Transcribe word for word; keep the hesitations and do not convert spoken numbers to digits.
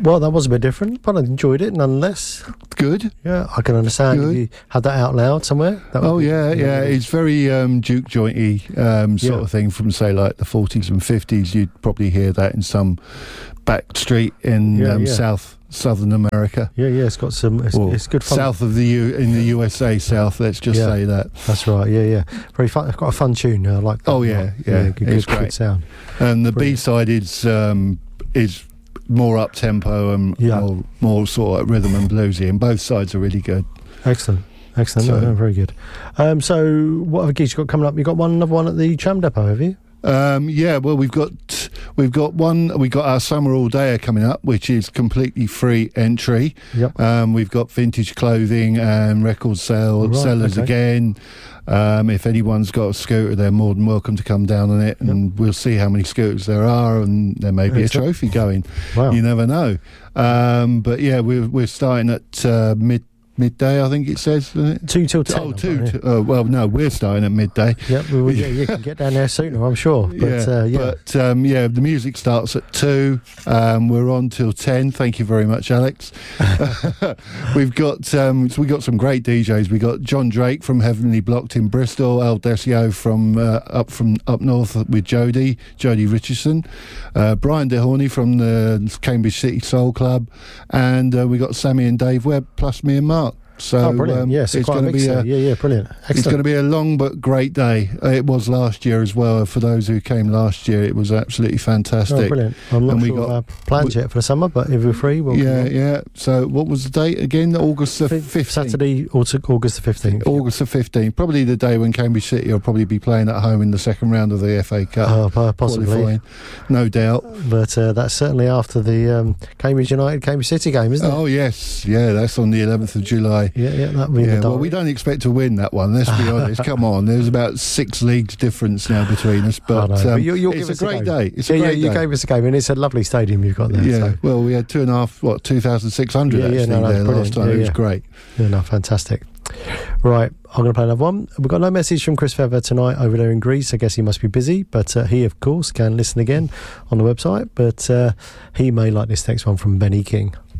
Well, that was a bit different, but I enjoyed it nonetheless. Good. Yeah, I can understand Good. if you had that out loud somewhere. That Oh would be, yeah, yeah. It's very um, juke jointy um, sort Yeah. of thing from say like the forties and fifties. You'd probably hear that in some back street in Yeah, um, yeah. South Southern America. Yeah, yeah, it's got some. It's, Or it's good fun. South of the U in the U S A South. Let's just Yeah. say that. That's right. Yeah, yeah. Very fun. It's got a fun tune. I like that. Oh, yeah, yeah, good, it's good, great. good sound. And the B Brilliant. side is um, is more up tempo and Yeah. more more sort of rhythm and bluesy, and both sides are really good. Excellent. Excellent. So- no, no, very good. Um, so, what other gigs you got coming up? You got one, another one at the Tram Depot, have you? Um, yeah, well, we've got we've got one. We got our summer all dayer coming up, which is completely free entry. Yep. Um, we've got vintage clothing and record sale Right, sellers okay. again. Um, if anyone's got a scooter, they're more than welcome to come down on it, and we'll see how many scooters there are, and there may be a Excellent. trophy going. Wow. You never know. Um, but yeah, we're we're starting at uh, mid midday, I think it says. Isn't it? Two till ten. Oh, I've two. got two uh, well, no, we're starting at midday. here. Yep. We, we, yeah, you can get down there sooner, I'm sure. But yeah, uh, yeah. but um, yeah, the music starts at two. Um, we're on till ten. Thank you very much, Alex. We've got um, so we got some great D Js. We got John Drake from Heavenly Blocked in Bristol, Al Desio from uh, up from up north with Jodie, Jodie Richardson, uh, Brian DeHorney from the Cambridge City Soul Club, and uh, we got Sammy and Dave Webb plus me and Mark. So oh, brilliant. um, yes, it's quite a going to mix be there. a, Yeah, yeah, brilliant. it's going Excellent. to be a long but great day. Uh, It was last year as well. For those who came last year, it was absolutely fantastic. Oh, brilliant. I'm not And we sure got- of our plans we- yet for the summer, but if we're free, we'll Yeah, yeah. So what was the date again? August the fifteenth. Saturday, August the fifteenth. August the fifteenth. Probably the day when Cambridge City will probably be playing at home in the second round of the F A Cup. Oh, po- possibly. qualifying. No doubt. But uh, that's certainly after the um, Cambridge United Cambridge City game, isn't it? Oh, yes. Yeah, that's on the eleventh of July. Yeah, yeah, that'll be Yeah, the well, we don't expect to win that one, let's be honest. Come on, there's about six leagues difference now between us, but, I know, but um, you- you'll it's give a us a great go. day. It's yeah, a yeah, great you day. gave us a game, and it's a lovely stadium you've got there. Yeah, So. well, we had two and a half, what, two thousand six hundred Yeah, yeah, actually no, that's there brilliant. last time. Yeah, it was yeah. great. Yeah, no, fantastic. Right, I'm going to play another one. We've got no message from Chris Feather tonight over there in Greece. I guess he must be busy, but uh, he, of course, can listen again on the website. But uh, he may like this next one from Benny King.